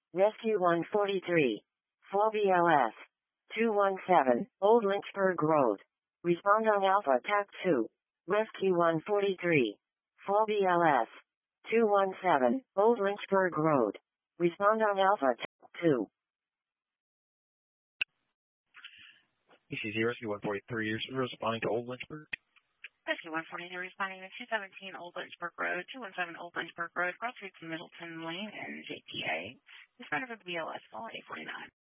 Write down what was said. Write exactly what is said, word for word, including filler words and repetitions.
Rescue one forty-three. four B L S. two one seven, Old Lynchburg Road. Respond on Alpha T A C two. Rescue one forty-three. four B L S. two one seven, Old Lynchburg Road. Respond on Alpha T A C two. E C Z Rescue one forty-three, you're responding to Old Lynchburg? Rescue one forty-three responding to two seventeen Old Lynchburg Road, two one seven Old Lynchburg Road, cross streets in Middleton Lane and J P A. Responding for the B L S, call eight forty-nine.